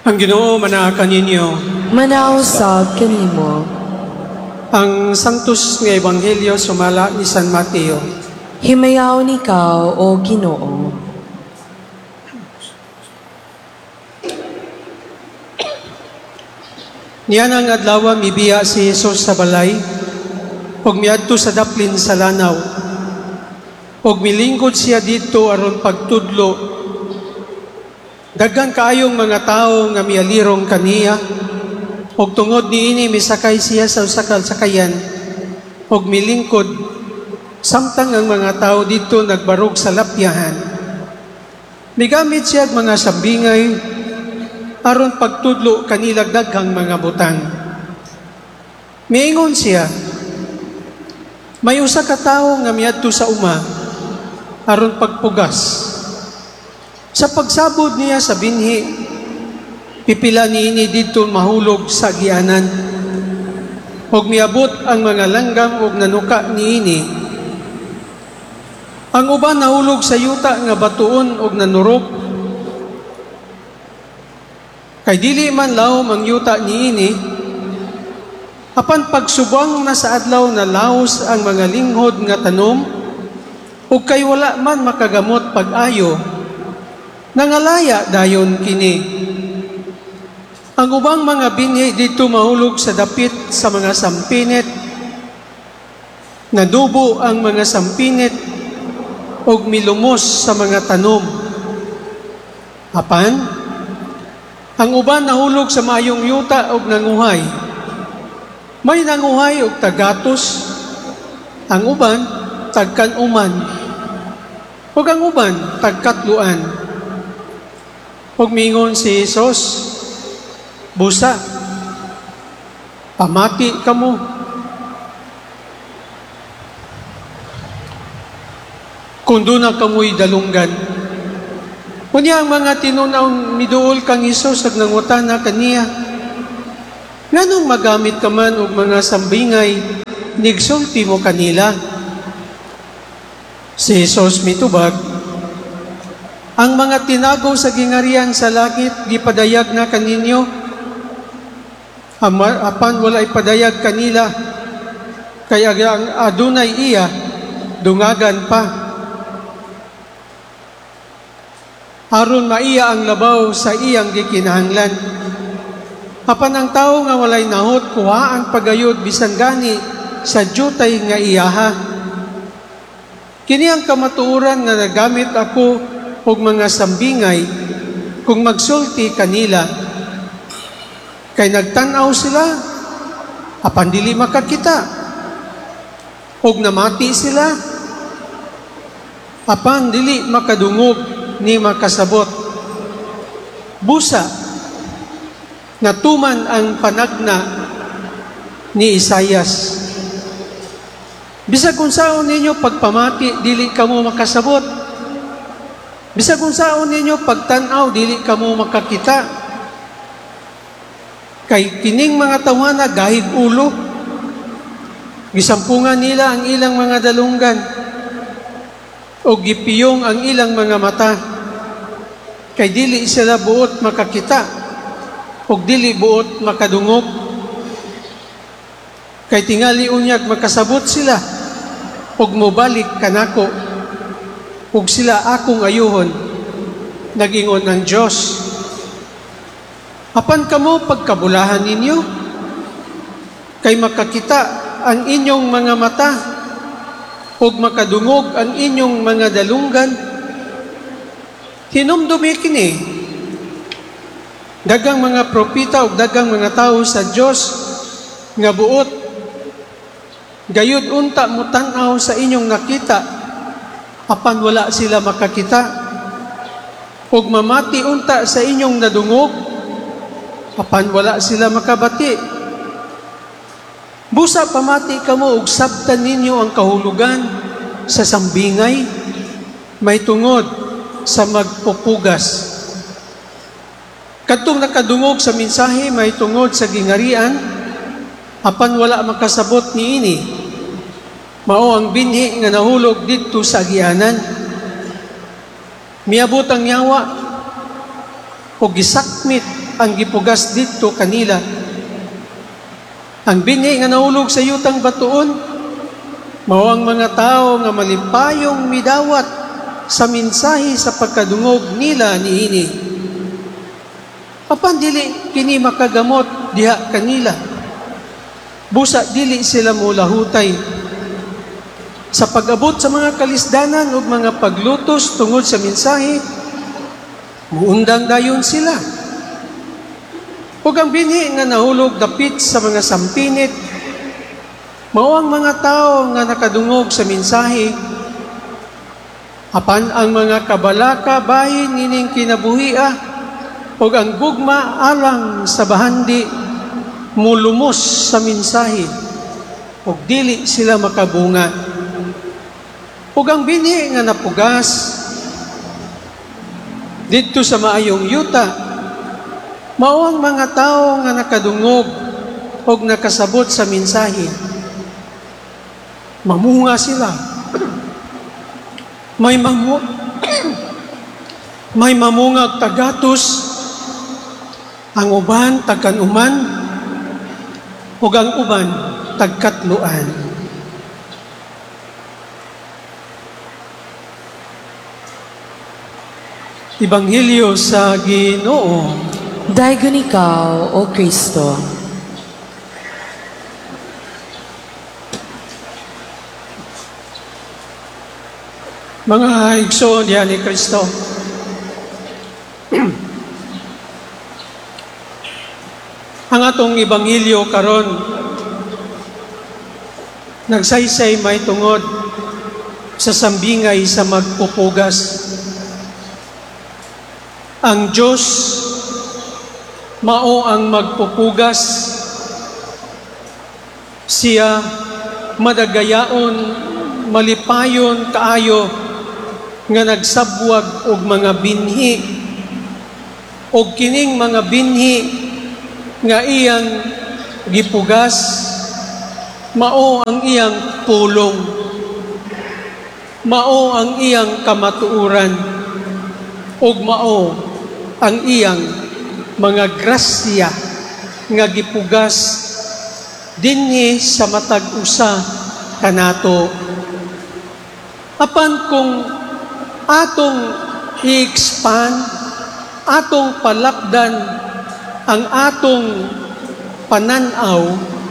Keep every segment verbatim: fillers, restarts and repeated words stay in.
Ang Ginoo manaaka ninyo. Manausab kanimo. Ang Santos nga Ebanghelyo sumala ni San Mateo. Himayaw nikaw o Ginoo. Niyan ang adlaw mibiya si Jesus sa balay ug miadto sa daplin sa lanaw. Ug milingkod siya dito aron pagtudlo. Daghan kaayong mga tao nga mialirong kaniya. Og tungod niini misakay siya sa usa ka sakayan og milingkod samtang ang mga tao dito nagbarog sa lapyahan. Migamit siya og mga sambingay aron pagtudlo kanilang daghang mga butang. Miingon siya, may usa ka tawo nga miadto sa uma aron pagpugas. Sa pagsabod niya sa binhi, pipila niini dito mahulog sa agianan. Og miabot ang mga langgam og nanuka niini. Ang uban nahulog sa yuta nga batuon og nanurok. Kay dili man lawom ang yuta niini, apan pagsubang na sa adlaw na laos ang mga linghod nga tanom, ug kay wala man makagamot pag-ayo, nangalaya dayon kini. Ang ubang mga binhi dito mahulog sa dapit sa mga sampinit, nadubo ang mga sampinit, ug milumos sa mga tanom. Apan, ang uban nahulog sa maayong yuta ug nanguhay. May nanguhay ug tagatos, ang uban tagkanuman, ug ang uban tagkatluan. Ug mingon si Jesus, busa, pamati kamo. Kung doon na kamoy dalunggan. Kunya ang mga tinunaw miduol kang Isus ag nangutana kaniya, nganong magamit ka man og mga sambingay, nigsulti mo kanila? Si Jesus mitubag, ang mga tinago sa gingarian sa langit, gipadayag na kaninyo, apan wala ipadayag kanila, kaya ang adunay iya, dungagan pa. Aron maiya ang labaw sa iyang gikinahanglan. Apan ang tao nga walay nahot, kuha ang pagayod bisan gani sa jutay nga iyaha. Kini ang kamatuoran nga nagamit ako og mga sambingay kung magsulti kanila. Kay nagtanaw sila, apan dili makakita. Og namati sila, apan dili makadungog ni makasabot. Busa, natuman ang panagna ni Isaias. Bisag kung saon ninyo pagpamati, dili kamo makasabot. Bisag kung saon ninyo pagtanaw, dili kamo makakita. Kay kining mga tawana gahig ulo, gisampungan nila ang ilang mga dalunggan, o gipiyong ang ilang mga mata, kay dili sila buot makakita, o dili buot makadungog. Kay tingali unyag makasabot sila, og mobalik kanako, ug sila akong ayuhon, nagingon ng Diyos. Apan kamo pagkabulahan ninyo, kay makakita ang inyong mga mata, ug makadungog ang inyong mga dalunggan. Hinumdumi kini, dagang mga propita ug dagang mga tao sa Diyos nga buot, gayud unta mo tan-aw sa inyong nakita, apan wala sila makakita, ug mamati unta sa inyong nadungog, apan wala sila makabati. Busa pamati kamo ug sabtan ninyo ang kahulugan sa sambingay, may tungod sa magpupugas. Kadtong nakadungog sa mensahe, may tungod sa gingarian, apan wala makasabot niini. Mao ang binhi nga nahulog dito sa agianan. Miabot ang yawa o gisakmit ang gipugas dito kanila. Ang binhi nga nahulog sa yutang batuon, mao ang mga tao nga malipayong midawat sa mensahe sa pagkadungog nila niini. Apan dili kini makagamot diha kanila. Busa dili sila mulahutay sa pag-abot sa mga kalisdanan ug mga paglutos tungod sa mensahe. Muundang dayon sila. Ug ang binhi nga nahulog dapit sa mga sampinit, mao ang mga tao nga nakadungog sa mensahe. Apan ang mga kabalaka bahin nining kinabuhia ug ang gugma alang sa bahandi mulumos sa mensahe ug dili sila makabunga. Ug ang binhi nga napugas didto sa maayong yuta, mao ang mga tao nga nakadungog ug nakasabot sa mensahe. Mamunga sila. May mamu may mamungag tagatos, ang uban tagkanuman, ug ang uban tagkatluan. Ebanghelyo sa Ginoo. Daygon ikaw, O Kristo. Mga igsoon diha ni Kristo, ang atong ebanghelyo karon nagsaysay may tungod sa sambingay sa magpupugas. Ang Diyos mao ang magpupugas. Siya madagayaon, malipayon kaayo nga nagsabwag og mga binhi, og kining mga binhi nga iyang gipugas mao ang iyang pulong, mao ang iyang kamatuoran, ug mao ang iyang mga grasya nga gipugas dinhi sa matag usa kanato. Apan kung atong i-expand, atong palakdan ang atong pananaw,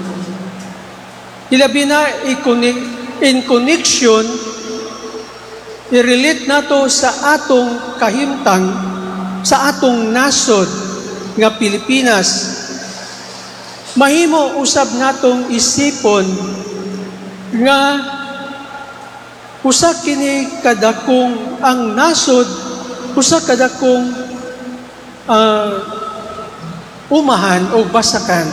ilabi na in connection, i-relate nato sa atong kahimtang, sa atong nasod nga Pilipinas, mahimo usab natong isipon nga usa kini kadakong ang nasod, usa kadakong uh, umahan o basakan.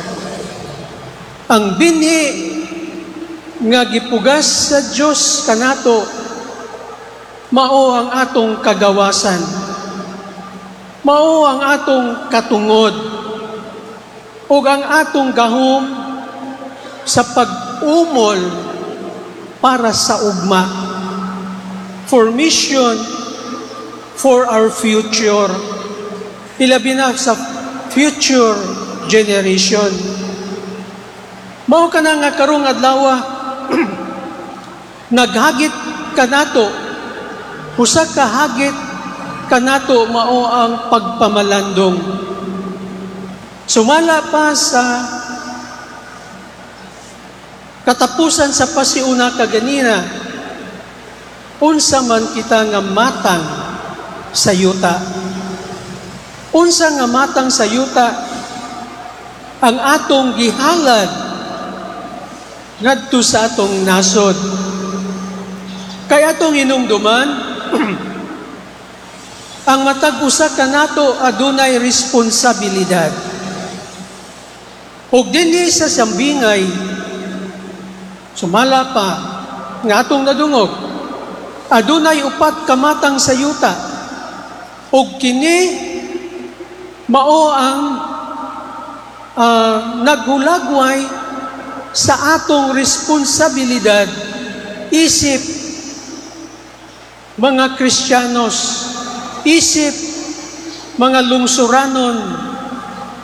Ang binhi nga gipugas sa Dios kanato mao ang atong kagawasan, mao ang atong katungod, ug ang atong gahom sa pag-umol para sa ugma, for mission, for our future, ilabi na sa future generation. Mao ka na nga karong adlaw naghagit kanato, usa ka hagit kanato mao ang pagpamalandong. Sumala pa sa katapusan sa pasiuna kaganina, unsa man kita nga matang sa yuta. Unsa nga matang sa yuta ang atong gihalad ngadto sa atong nasod. Kay atong hinumduman, ang matag usa kanato adunay responsibilidad. Ug dinhi sa sambingay, sumala pa nga atong nadungog, adunay upat kamatang sa yuta, ug kini mao ang uh, naghulagway sa atong responsibilidad isip mga Kristiyanos, isip mga lungsuranon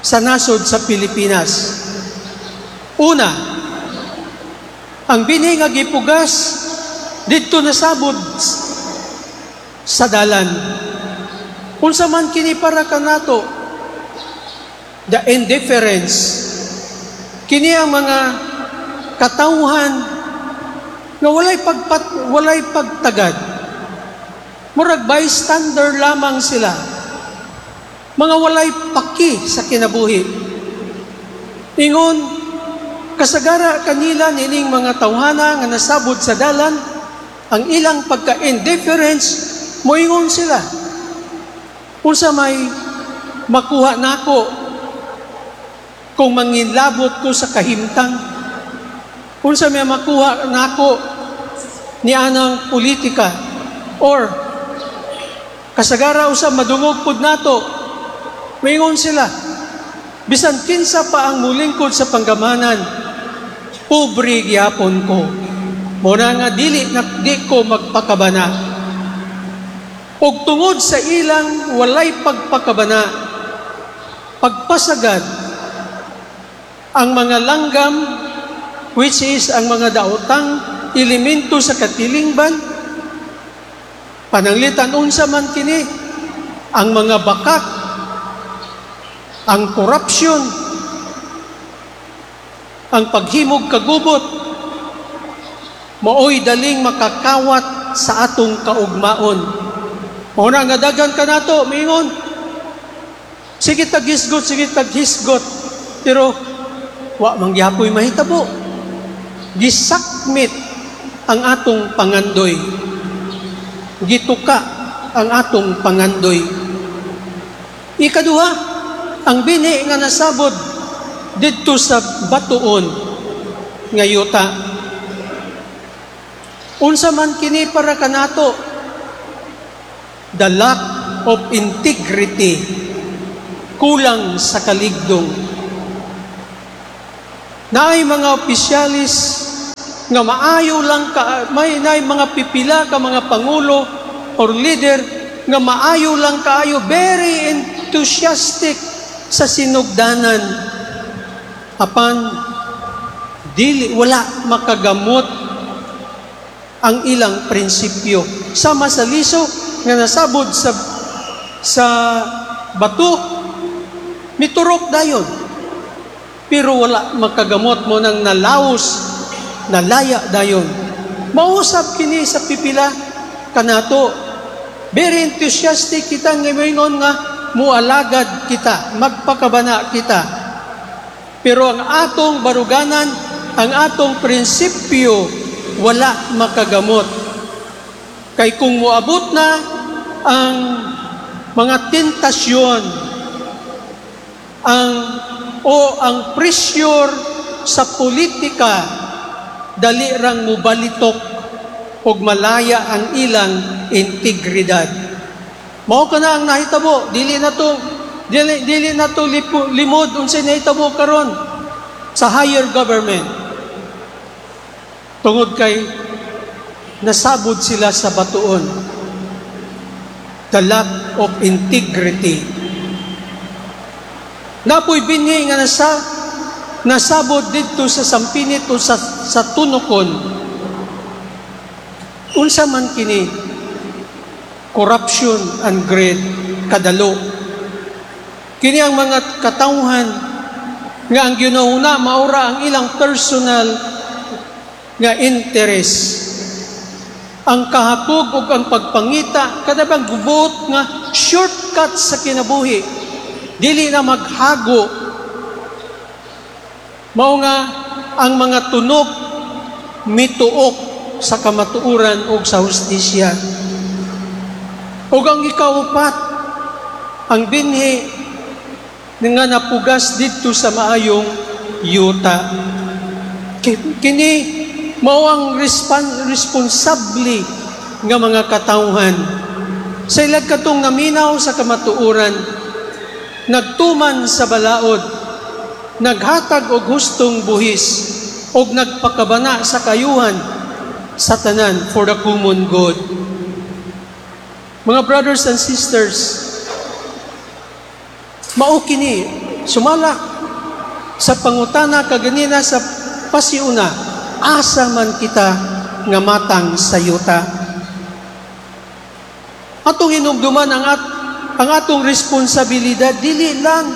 sa nasod sa Pilipinas. Una, ang bini nga gipugas didto nasabod sa dalan. Unsa man kini para kanato, the indifference, kini ang mga katawhan nga walay pagpat walay pagtagad. Murag bystander lamang sila. Mga walay paki sa kinabuhi. Ingon, kasagara kanila nining mga tawhana nga nasabod sa dalan, ang ilang pagka-indifference, moingon sila. Unsa may makuha nako kung manginlabot ko sa kahimtang, unsa may makuha nako ni anang politika, or kasagara usab madungog pud nato, moingon sila. Bisan kinsa pa ang mulingkod sa panggamanan, pobre gyapon ko. Muna nga dili na di ko magpakabana. Og tungod sa ilang walay pagpakabana, pagpasagad ang mga langgam, which is ang mga daotang elemento sa katilingban, pananglitan unsa man kini, ang mga bakak, ang korupsyon, ang paghimog kagubot, maoy daling makakawat sa atong kaugmaon. Mauna nga daghan ka nato, mingon, sige taghisgot, sige taghisgot, pero wa mangyapoy mahitabo. Gisakmit ang atong pangandoy. Gituka ang atong pangandoy. Ikaduha, ang bini nga nasabod didto sa batuon nga yuta. Unsa man kini para kanato, the lack of integrity, kulang sa kaligdong. Naay mga opisyalis nga maayo lang ka, may naay mga pipila ka mga pangulo or leader nga maayo lang kaayo, very enthusiastic sa sinugdanan, apan dili wala makagamot ang ilang prinsipyo. Sama sa liso nga nasabod sa sa bato, miturok dayon, pero wala makagamot mo nang nalaos, nalaya dayon. Mausap kini sa pipila kanato, very enthusiastic kita nga moingon nga mualagad kita, magpakabana kita. Pero ang atong baruganan, ang atong prinsipyo, wala makagamot. Kay kung muabot na ang mga tentasyon, ang o ang pressure sa politika, dali rang mubalitok og malaya ang ilang integridad. Mao kana ang nahitabo, dili na to dili, dili na to lipo, limod unsay nahitabo karon sa higher government. Tungod kay nasabod sila sa batuon. The lack of integrity. Napoy binhi nga nasa nasabod didto sa sampinit o sa, sa tunokon. Unsa man kini, corruption and greed, kadalo. Kini ang mga katawhan nga ang ginahuna maura ang ilang personal nga interest. Ang kahapog ug ang pagpangita kada bang gubot nga shortcut sa kinabuhi, dili na maghago. Mao nga ang mga tunog mituok sa kamatuoran ug sa hustisya. Ug ang ikaupat, ang binhi nga napugas didto sa maayong yuta. Kini mao ang respon- responsable nga mga katawhan. Sa ilag katong naminaw sa kamatuoran, nagtuman sa balaod, naghatag og hustong buhis, og nagpakabana sa kayuhan sa tanan for the common good. Mga brothers and sisters, mao kini sumala sa pangutana kaganina sa pasiuna, asa man kita nga matang sayuta. Atong hinumduman ang, at, ang atong responsibilidad, dili lang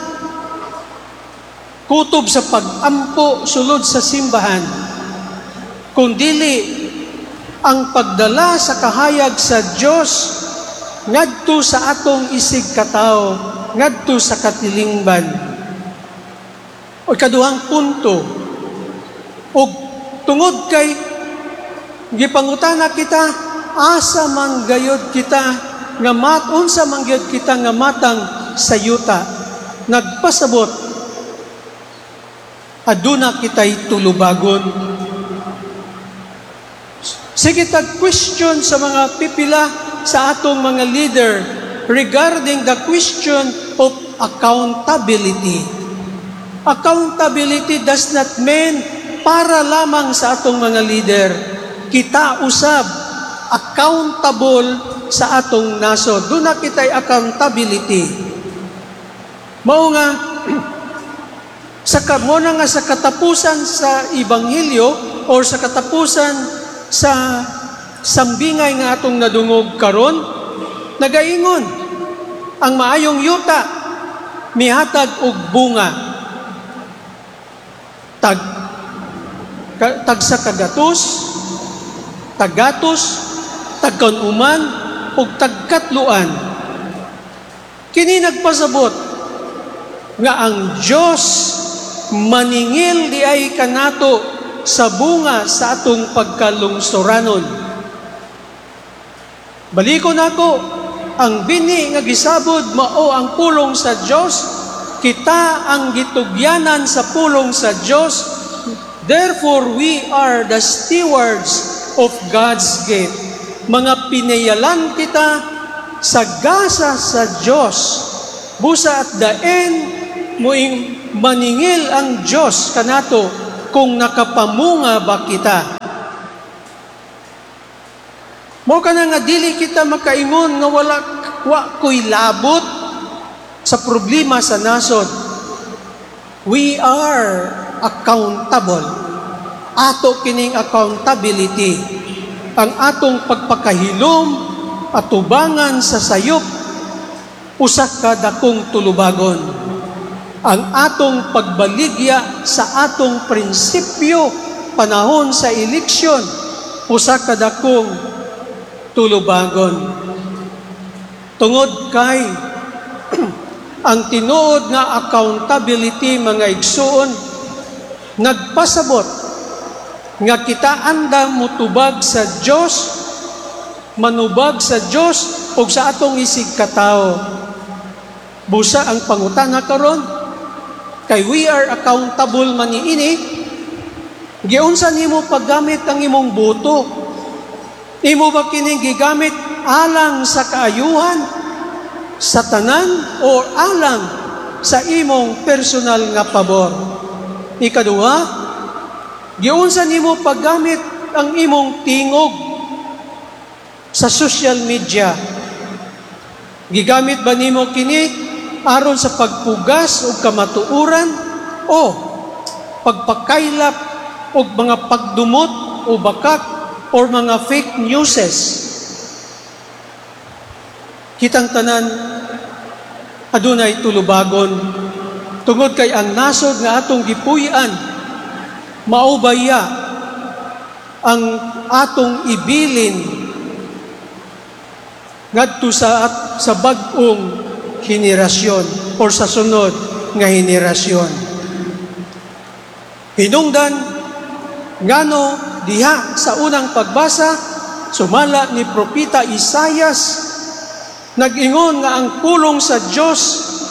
kutob sa pag-ampo sulod sa simbahan, kundili ang pagdala sa kahayag sa Dios ngadto sa atong isig katao, ngadto sa katilingban. O kaduhang punto, og tungod kay gipangutana kita, asa man gayod kita nga mat unsa man gayod kita nga matang sayuta, nagpasabot aduna kitay tulubagon. Sige, tag-question sa mga pipila sa atong mga leader regarding the question of accountability. Accountability does not mean para lamang sa atong mga leader. Kita usab accountable sa atong nasod. Doon na kita'y accountability. Mao nga, sa, mo na nga sa katapusan sa Ebanghelyo or sa katapusan sa sambingay nga atong nadungog karon, nagaingon ang maayong yuta mihatag og bunga, tag ka, tag sa kagatos, tagatos, tagkanuman ug tagkatluan. Kini nagpasabot nga ang Dios maningil di ay kanato sa bunga sa atong pagkalungsoranon. Baliko nako, ang bini nga gisabod mao ang pulong sa Dios, kita ang gitugyanan sa pulong sa Dios. Therefore we are the stewards of God's gift. Mga pinayalan kita sa gasa sa Dios. Busa at the end muing maningil ang Dios kanato kung nakapamunga ba kita. Mo ka na nga dili kita makaingon nga wala wa ko'y labot sa problema sa nasod. We are accountable. Ato kining accountability. Ang atong pagpakahilom at tubangan sa sayop, usak ka dakong tulubagon. Ang atong pagbaligya sa atong prinsipyo panahon sa eleksyon, usa ka dakong tulubagon. Tungod kay ang tinuod nga accountability, mga igsuon, nagpasabot nga kita anda mutubag sa Dios, manubag sa Dios ug sa atong isig katao. Busa ang pangutana karon, kay we are accountable man niini, giunsa nimo paggamit ang imong boto? Imo ba kini gigamit alang sa kaayuhan, sa tanan, o alang sa imong personal nga pabor? Ikaduha, giunsa nimo paggamit ang imong tingog sa social media? Gigamit ba nimo kini aron sa pagpugas o kamatuuran o pagpakailap o mga pagdumot o bakak o mga fake newses? Kitang tanan adunay tulubagon tungod kay ang nasod nga atong gipuy-an maubaya ang atong ibilin ngadto sa at, sa bag-ong henerasyon o sa sunod nga henerasyon. Hinungdan ngano diha sa unang pagbasa sumala ni propeta Isaias, nag-ingon nga ang pulong sa Dios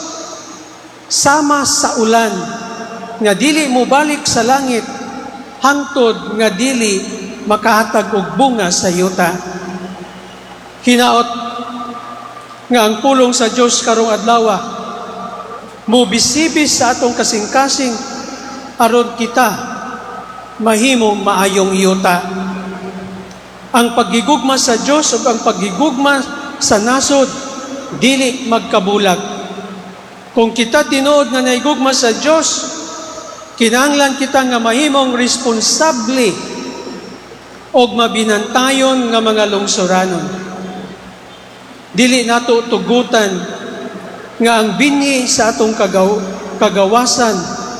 sama sa ulan nga dili mo balik sa langit hangtod nga dili makahatag og bunga sa yuta. Hinaot nga ang pulong sa Dios karong adlaw mo bisibis sa atong kasing-kasing aron kita mahimong maayong yuta. Ang paggigugma sa Dios ug ang paggigugma sa nasod dili magkabulag, Kung kita tinuod nga naigugma sa Dios, kinahanglan kita nga mahimong responsable og mabinantayon nga mga lungsuranon. Dili nato tugutan nga ang binhi sa atong kagaw kagawasan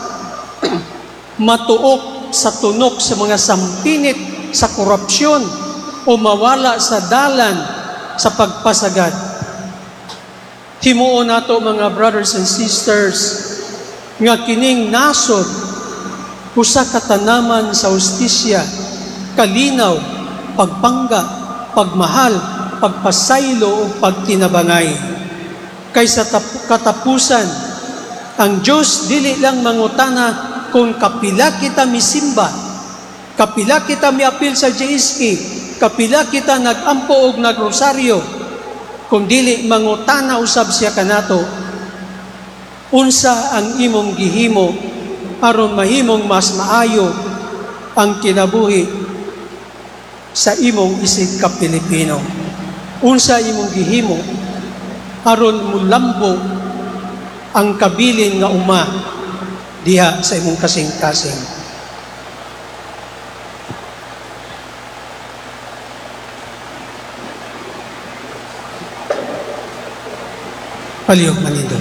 matuok sa tunok sa mga sampinit sa korupsyon o mawala sa dalan sa pagpasagad. Himuon nato mga brothers and sisters nga kining nasod usa ka tanaman sa hustisya, kalinaw, pagpangga, pagmahal, pagpasaylo o pagtinabangay. Kaysa tap- katapusan, ang Diyos dili lang mangutana kung kapila kita misimba, kapila kita miapil sa J S K, kapila kita nagampo og nagrosaryo, kung dili mangutana usab siya kanato, unsa ang imong gihimo aron mahimong mas maayo ang kinabuhi sa imong isig ka Pilipino. Unsa imong gihimo aron mulambo ang kabilin nga uma diha sa imong kasing-kasing. Palihog manindog.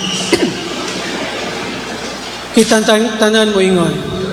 Kitang tanan mo ingon.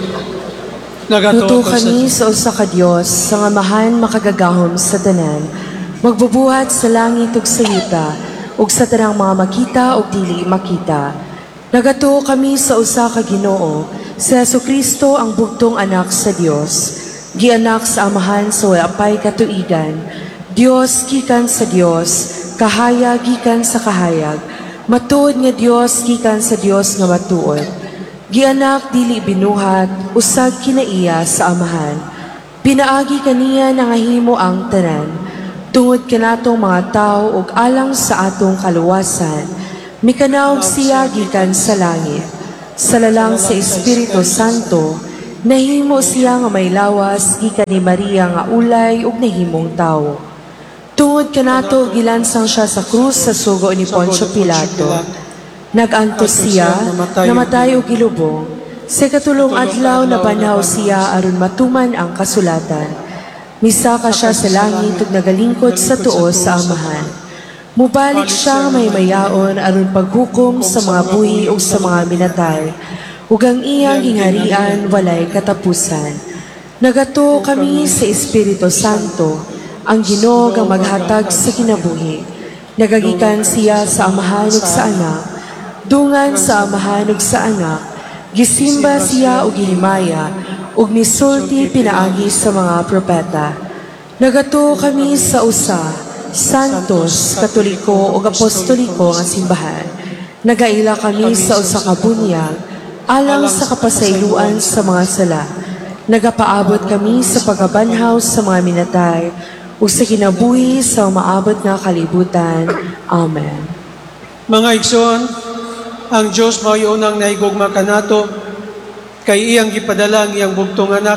Luto kami sa usa ka Dios, sa ngamahan makagagahom sa tanan, magbubuhat sa langit ug sa yuta, ug sa tanang mga makita ug dili makita. Nagato kami sa usa ka Ginoo, sa Jesucristo ang bugtong anak sa Dios, gianak sa amahan sa walapay katuigan, Dios gikan sa Dios, kahayag gikan sa kahayag, matuod nga Dios gikan sa Dios nga matuod. Gianak dili binuhat, usag kinaiya sa amahan. Pinaagi kaniya nangahimo ang tanan, tungod kanatong mga tao ug alang sa atong kaluwasan. Mikanaog siya gikan sa langit. Sa lalang sa Espiritu Santo, nahimo siya nga may lawas gikan ni Maria nga ulay ug nahimong tawo. Tungod kanato gilansang siya sa krus sa sugo ni Poncio Pilato. Nagantos siya, namatay o gilubong. Sa katulong adlaw na banhaw siya aron matuman ang kasulatan. Misaka siya sa langit ug nagalingkod sa tuo sa amahan. Mubalik siya may mayaon aron paghukom sa mga buhi o sa mga minatay. Ug ang iyang gingharian walay katapusan. Nagato kami sa Espiritu Santo, ang Ginoo nga maghatag sa kinabuhi. Nagagikan siya sa amahan ug sa anak, dungan sa amahan ug sa anak, gisimba siya ug gihimaya, ug misulti pinaagi sa mga propeta. Nagato kami sa usa, santos, katoliko ug apostoliko nga simbahan. Nagaila kami sa usa ka bunyag, alang sa kapasayloan sa mga sala. Nagapaabot kami sa pagabanhaw sa mga minatay, ug sa kinabuhi sa maabot nga kalibutan. Amen. Mga igsoon, ang Diyos mao'y unang naigugma kanato, kay iyang gipadala ang iyang bugtong anak,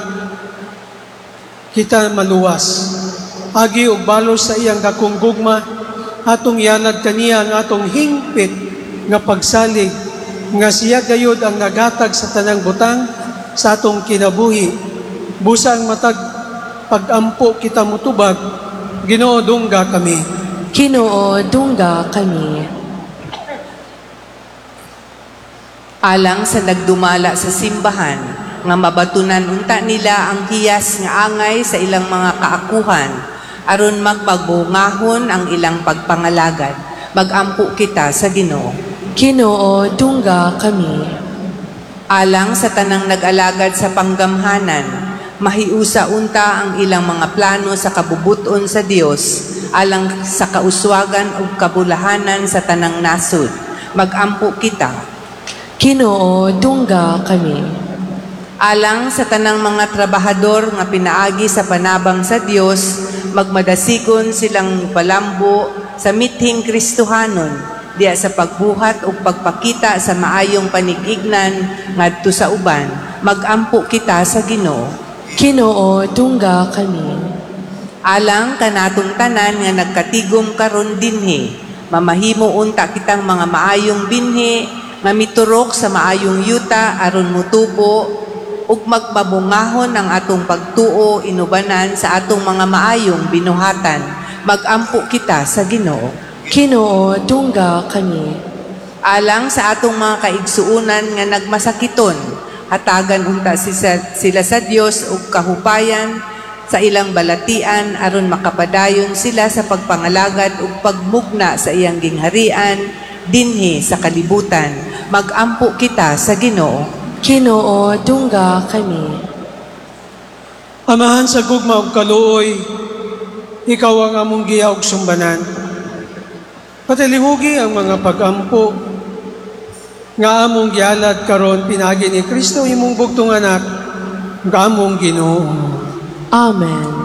kita maluwas. Agi ug balos sa iyang dakong gugma, atong yanad kaniya ang atong hingpit nga pagsalig, nga siya gayud ang nagatag sa tanang butang sa atong kinabuhi. Busang matag pagampo kita mutubag, Ginoo dungga kami. Ginoo dungga kami. Alang sa nagdumala sa simbahan, nga mabatunan unta nila ang hiyas nga angay sa ilang mga kaakuhan, aron magpagbungahon ang ilang pagpangalagad, magampo kita sa Ginoo. Ginoo dungga kami. Alang sa tanang nag-alagad sa panggamhanan, mahiusa unta ang ilang mga plano sa kabubuton sa Dios, alang sa kauswagan ug kabulahanan sa tanang nasud, magampo kita. Ginoo dungga kami. Alang sa tanang mga trabahador nga pinaagi sa panabang sa Dios, magmadasigon silang palambo sa mithing Kristohanon, diya sa pagbuhat o pagpakita sa maayong panigignan ngadto sa uban, magampo kita sa Ginoo. Ginoo dungga kami. Alang kanatong tanan nga nagkatigom karon dinhi, Mamahimo unta kitang mga maayong binhi nga miturok sa maayong yuta aron mutubo ug magmabungahon ang atong pagtuo inubanan sa atong mga maayong binuhatan. Magampo kita sa Ginoo. Ginoo, dungga kami. Alang sa atong mga kaigsuunan nga nagmasakiton, hatagan unta sila, sila sa Dios ug kahupayan sa ilang balatian aron makapadayon sila sa pagpangalagad ug pagmugna sa iyang gingharian dinhi sa kalibutan. Magampo kita sa Ginoo. Ginoo, dungga kami. Amahan sa gugma ug kaluoy, ikaw ang among giya ug sumbanan. Patilihugi ang mga pagampo nga among gialad karon pinagi ni Kristo imong bugtong anak, nga among Ginoo. Amen.